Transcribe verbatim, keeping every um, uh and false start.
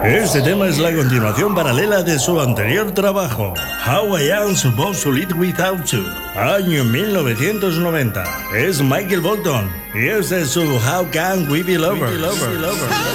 Este tema es la continuación paralela de su anterior trabajo, How I Am Supposed to Live Without You, año mil novecientos noventa. Es Michael Bolton y este es su How Can We Be Lovers. We be lovers.